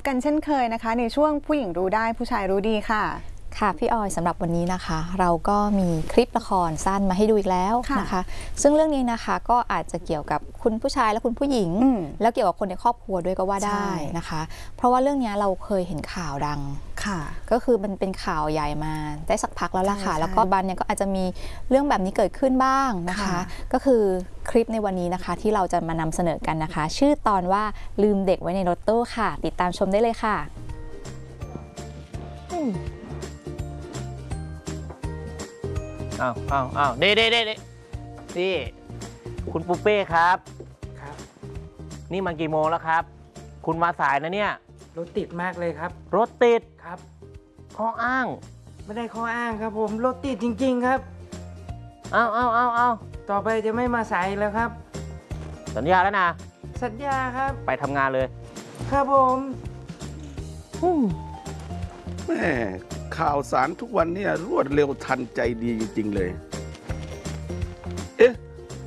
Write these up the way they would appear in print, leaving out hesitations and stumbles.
กันเช่นเคยนะคะในช่วงผู้หญิงรู้ได้ผู้ชายรู้ดีค่ะค่ะพี่ออยสำหรับวันนี้นะคะเราก็มีคลิปละครสั้นมาให้ดูอีกแล้วนะคะซึ่งเรื่องนี้นะคะก็อาจจะเกี่ยวกับคุณผู้ชายและคุณผู้หญิงแล้วเกี่ยวกับคนในครอบครัวด้วยก็ว่าได้นะคะเพราะว่าเรื่องนี้เราเคยเห็นข่าวดังค่ะก็คือมันเป็นข่าวใหญ่มาได้สักพักแล้วล่ะค่ะแล้วก็บันเนี่ยก็อาจจะมีเรื่องแบบนี้เกิดขึ้นบ้างนะคะก็คือคลิปในวันนี้นะคะที่เราจะมานำเสนอกันนะคะชื่อตอนว่าลืมเด็กไว้ในรถตู้ค่ะติดตามชมได้เลยค่ะอ้าวนี่คุณปูเป้ครับนี่มันกี่โมงแล้วครับคุณมาสายนะเนี่ยรถติดมากเลยครับรถติดครับข้ออ้างไม่ได้ข้ออ้างครับผมรถติดจริงๆครับเอาต่อไปจะไม่มาสายแล้วครับสัญญาแล้วนะสัญญาครับไปทำงานเลยครับผมแม่ข่าวสารทุกวันนี้รวดเร็วทันใจดีจริงๆเลยเอ๊ะ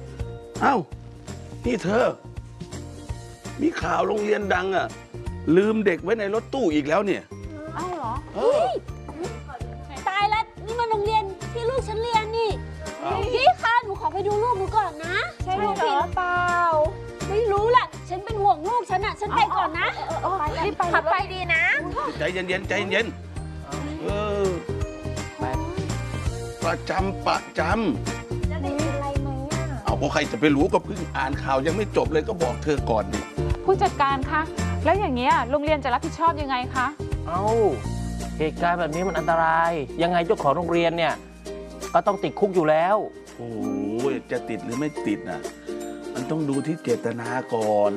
นี่เธอมีข่าวโรงเรียนดังอ่ะลืมเด็กไว้ในรถตู้อีกแล้วเนี่ยเหรอตายแล้วนี่มันโรงเรียนที่ลูกฉันเรียนนี่พี่คะหนูขอไปดูลูกหนูก่อนนะใช่หรือเปล่าไม่รู้แหละฉันเป็นห่วงลูกฉันอ่ะฉันไปก่อนนะรีบไปขับไปดีนะใจเย็นใจเย็นประจำจะได้อะไรไหมเอาพอใครจะไปรู้ก็เพิ่งอ่านข่าวยังไม่จบเลยก็บอกเธอก่อนดิผู้จัดการคะแล้วอย่างเงี้ยโรงเรียนจะรับผิดชอบยังไงคะเหตุการณ์แบบนี้มันอันตรายยังไงเจ้าของโรงเรียนเนี่ยก็ต้องติดคุกอยู่แล้วโอ้ยจะติดหรือไม่ติดนะมันต้องดูที่เจตนาก่อน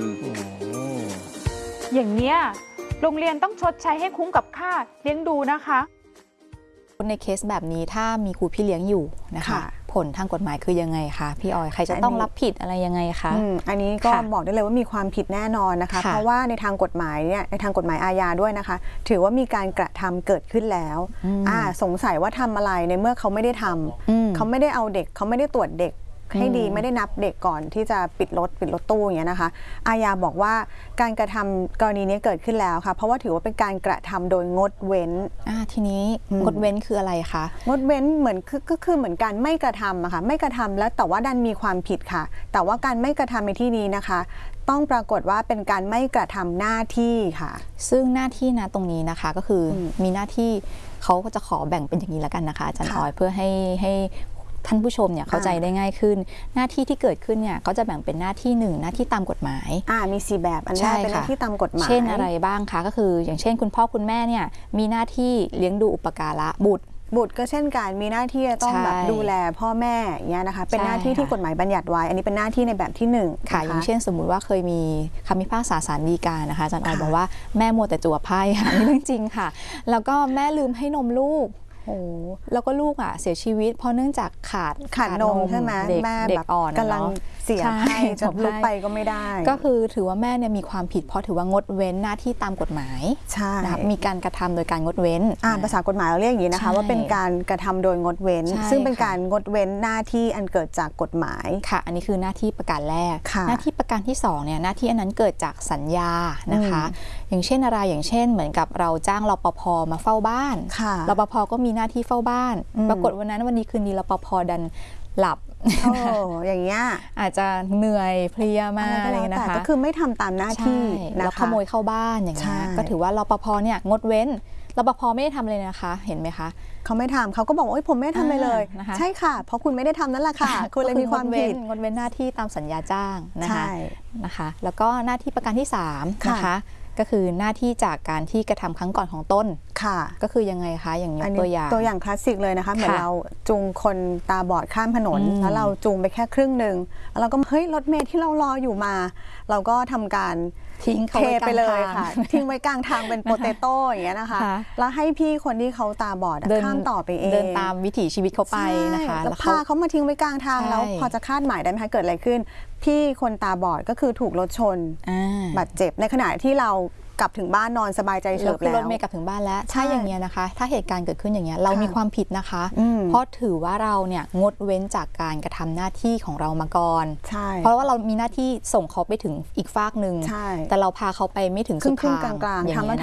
อย่างเงี้ยโรงเรียนต้องชดใช้ให้คุ้มกับค่าเลี้ยงดูนะคะในเคสแบบนี้ถ้ามีครูพี่เลี้ยงอยู่นะคะผลทางกฎหมายคือยังไงคะพี่ออยใครจะต้องรับผิดอะไรยังไงคะอันนี้ก็บอกได้เลยว่ามีความผิดแน่นอนนะคะเพราะว่าในทางกฎหมายเนี่ยในทางกฎหมายอาญาด้วยนะคะถือว่ามีการกระทำเกิดขึ้นแล้วสงสัยว่าทำอะไรในเมื่อเขาไม่ได้ทำเขาไม่ได้เอาเด็กเขาไม่ได้ตรวจเด็กให้ดีไม่ได้นับเด็กก่อนที่จะปิดรถตู้อย่างเงี้ยนะคะอาญาบอกว่าการกระทำกรณีนี้เกิดขึ้นแล้วค่ะเพราะว่าถือว่าเป็นการกระทำโดยงดเว้นทีนี้งดเว้นคืออะไรคะงดเว้นเหมือนก็คือเหมือนการไม่กระทำอะค่ะไม่กระทำแล้วแต่ว่าดันมีความผิดค่ะแต่ว่าการไม่กระทำในที่นี้นะคะต้องปรากฏว่าเป็นการไม่กระทำหน้าที่ค่ะซึ่งหน้าที่นะตรงนี้นะคะก็คือมีหน้าที่เขาก็จะขอแบ่งเป็นอย่างนี้แล้วกันนะคะอาจารย์ออยเพื่อให้ท่านผู้ชมเนี่ยเข้าใจได้ง่ายขึ้นหน้าที่ที่เกิดขึ้นเนี่ยเขาจะแบ่งเป็นหน้าที่1หน้าที่ตามกฎหมายมี4แบบอันแรกเป็นหน้าที่ตามกฎหมายเช่นอะไรบ้างคะก็คืออย่างเช่นคุณพ่อคุณแม่เนี่ยมีหน้าที่เลี้ยงดูอุปการะบุตรก็เช่นกันมีหน้าที่จะต้องแบบดูแลพ่อแม่อย่างเงี้ยนะคะเป็นหน้าที่ที่กฎหมายบัญญัติไว้อันนี้เป็นหน้าที่ในแบบที่1 ค่ะอย่างเช่นสมมุติว่าเคยมีคำพิพากษาศาลฎีกานะคะอาจารย์ออยบอกว่าแม่มัวแต่จั่วไพ่ค่ะนี่เรื่องจริงค่ะแล้วก็แม่ลืมให้นมลูกแล้วก็ลูกเสียชีวิตเพราะเนื่องจากขาดนมใช่ไหมแม่แบบกำลังเสียให้จบลูกไปก็ไม่ได้ก็คือถือว่าแม่เนี่ยมีความผิดเพราะถือว่างดเว้นหน้าที่ตามกฎหมายใช่มีการกระทำโดยการงดเว้นภาษากฎหมายเราเรียกอย่างนี้นะคะว่าเป็นการกระทำโดยงดเว้นซึ่งเป็นการงดเว้นหน้าที่อันเกิดจากกฎหมายค่ะอันนี้คือหน้าที่ประการแรกหน้าที่ประการที่2เนี่ยหน้าที่อันนั้นเกิดจากสัญญานะคะอย่างเช่นอะไรอย่างเช่นเหมือนกับเราจ้างรปภมาเฝ้าบ้านรปภก็มีหน้าที่เฝ้าบ้านปรากฏวันนี้คืนนี้รปภดันหลับอย่างเงี้ยอาจจะเหนื่อยเพลียมากอะไรนะคะก็คือไม่ทำตามหน้าที่แล้วขโมยเข้าบ้านอย่างเงี้ยก็ถือว่ารปภเนี่ยงดเว้นรปภไม่ได้ทำเลยนะคะเห็นไหมคะเขาไม่ทำเขาก็บอกว่าผมไม่ได้ทำเลยใช่ค่ะเพราะคุณไม่ได้ทำนั่นแหละค่ะคุณเลยมีความผิดงดเว้นหน้าที่ตามสัญญาจ้างนะคะแล้วก็หน้าที่ประการที่3นะคะก็คือหน้าที่จากการที่กระทำครั้งก่อนของต้นค่ะก็คือยังไงคะอย่างยกตัวอย่างคลาสสิกเลยนะคะเหมือนเราจูงคนตาบอดข้ามถนนแล้วเราจูงไปแค่ครึ่งหนึ่งแล้วเราก็เฮ้ยรถเมล์ที่เรารออยู่มาเราก็ทำการทิ้งเทไปเลยค่ะทิ้งไว้กลางทางเป็นโปเตโต้อย่างเงี้ยนะคะแล้วให้พี่คนที่เขาตาบอดข้ามต่อไปเองเดินตามวิถีชีวิตเขาไปนะคะแล้วพาเขามาทิ้งไว้กลางทางแล้วพอจะคาดหมายได้ไหมคะเกิดอะไรขึ้นพี่คนตาบอดก็คือถูกรถชนบาดเจ็บในขณะที่เรากลับถึงบ้านนอนสบายใจเฉยแล้วรถเมล์กลับถึงบ้านแล้วถ้าอย่างเงี้ยนะคะถ้าเหตุการณ์เกิดขึ้นอย่างเงี้ยเรามีความผิดนะคะเพราะถือว่าเราเนี่ยงดเว้นจากการกระทำหน้าที่ของเรามาก่อนเพราะว่าเรามีหน้าที่ส่งเขาไปถึงอีกฟากหนึ่งแต่เราพาเขาไปไม่ถึงสุดทางกลางๆ